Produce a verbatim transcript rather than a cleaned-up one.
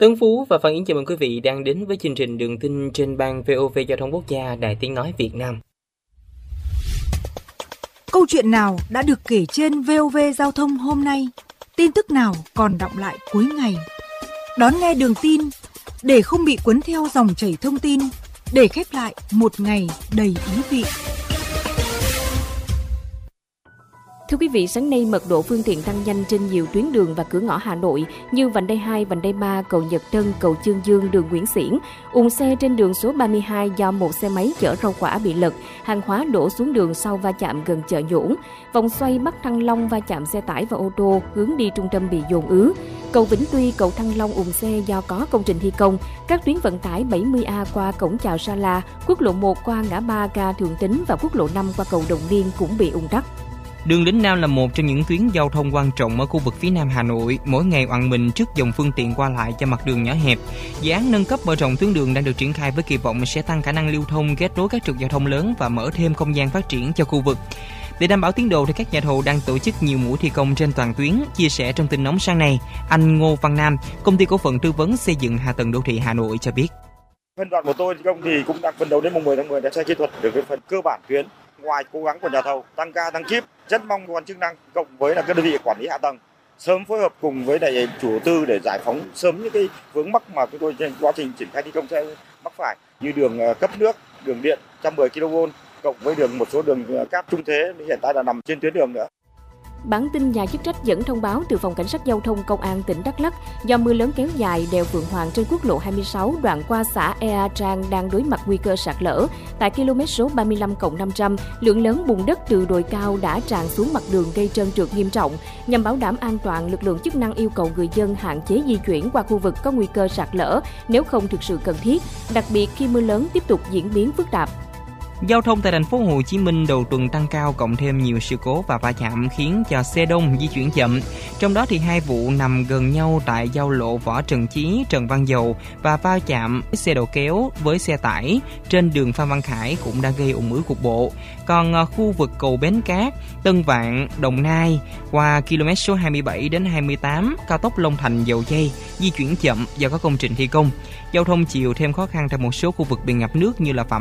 Tuấn Phú và Phan Yến chào mừng quý vị đang đến với chương trình Đường tin trên ban vê o vê Giao thông Quốc gia, Đài Tiếng nói Việt Nam. Câu chuyện nào đã được kể trên vê o vê Giao thông hôm nay? Tin tức nào còn đọng lại cuối ngày? Đón nghe Đường tin để không bị cuốn theo dòng chảy thông tin, để khép lại một ngày đầy ý vị. Thưa quý vị, sáng nay mật độ phương tiện tăng nhanh trên nhiều tuyến đường và cửa ngõ Hà Nội như vành đai hai, vành đai ba, cầu Nhật Tân, cầu Chương Dương, đường Nguyễn Xiển. Ùn xe trên đường số ba mươi hai do một xe máy chở rau quả bị lật, hàng hóa đổ xuống đường sau va chạm gần chợ Nhổn. Vòng xoay Bắc Thăng Long va chạm xe tải và ô tô hướng đi trung tâm bị dồn ứ. Cầu Vĩnh Tuy, cầu Thăng Long ùn xe do có công trình thi công. Các tuyến vận tải bảy mươi A qua cổng chào Sa La, quốc lộ một qua ngã ba ga Thường Tín và quốc lộ năm qua cầu Đồng Liên cũng bị ùn tắc. Đường Lĩnh Nam là một trong những tuyến giao thông quan trọng ở khu vực phía Nam Hà Nội, mỗi ngày oằn mình trước dòng phương tiện qua lại cho mặt đường nhỏ hẹp. Dự án nâng cấp mở rộng tuyến đường đang được triển khai với kỳ vọng sẽ tăng khả năng lưu thông, kết nối các trục giao thông lớn và mở thêm không gian phát triển cho khu vực. Để đảm bảo tiến độ thì các nhà thầu đang tổ chức nhiều mũi thi công trên toàn tuyến. Chia sẻ trong tin nóng sáng nay, anh Ngô Văn Nam, công ty cổ phần tư vấn xây dựng hạ tầng đô thị Hà Nội cho biết. Phân đoạn của tôi thi công thì cũng đang phấn đấu đến mùng mười tháng mười để xe kỹ thuật được cái phần cơ bản tuyến. Ngoài cố gắng của nhà thầu tăng ca tăng kíp, rất mong cơ quan chức năng cộng với là các đơn vị quản lý hạ tầng sớm phối hợp cùng với đại chủ đầu tư để giải phóng sớm những cái vướng mắc mà chúng tôi trên quá trình triển khai thi công sẽ mắc phải, như đường cấp nước, đường điện một trăm mười ki lô vôn cộng với đường một số đường cáp trung thế hiện tại là nằm trên tuyến đường nữa. Bản tin nhà chức trách dẫn thông báo từ Phòng Cảnh sát Giao thông Công an tỉnh Đắk Lắk do mưa lớn kéo dài, đèo Phượng Hoàng trên quốc lộ hai mươi sáu đoạn qua xã Ea Trang đang đối mặt nguy cơ sạt lở. Tại km số ba mươi lăm cộng năm trăm, lượng lớn bùn đất từ đồi cao đã tràn xuống mặt đường gây trơn trượt nghiêm trọng. Nhằm bảo đảm an toàn, lực lượng chức năng yêu cầu người dân hạn chế di chuyển qua khu vực có nguy cơ sạt lở nếu không thực sự cần thiết, đặc biệt khi mưa lớn tiếp tục diễn biến phức tạp. Giao thông tại thành phố Hồ Chí Minh đầu tuần tăng cao cộng thêm nhiều sự cố và va chạm khiến cho xe đông di chuyển chậm. Trong đó thì hai vụ nằm gần nhau tại giao lộ Võ Trần Chí, Trần Văn Dầu và va chạm xe đầu kéo với xe tải trên đường Phan Văn Khải cũng đã gây ùn ứ cục bộ. Còn khu vực cầu Bến Cát, Tân Vạn, Đồng Nai qua km số hai mươi bảy đến hai mươi tám cao tốc Long Thành Dầu Giây di chuyển chậm do có công trình thi công. Giao thông chiều thêm khó khăn tại một số khu vực bị ngập nước như là Phạm